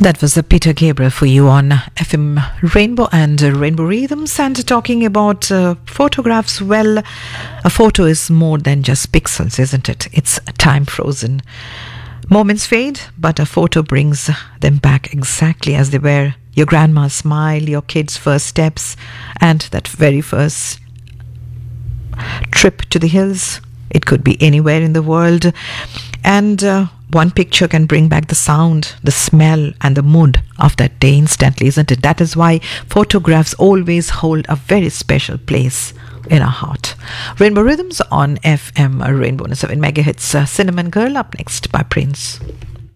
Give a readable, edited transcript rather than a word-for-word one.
That was a Peter Gabriel for you on FM Rainbow and Rainbow Rhythms. And talking about photographs, well, a photo is more than just pixels, isn't it? It's time frozen. Moments fade, but a photo brings them back exactly as they were. Your grandma's smile, your kid's first steps, and that very first trip to the hills. It could be anywhere in the world. And one picture can bring back the sound, the smell, and the mood of that day instantly, isn't it? That is why photographs always hold a very special place in our heart. Rainbow Rhythms on FM Rainbow 7 megahertz. Cinnamon Girl up next by Prince.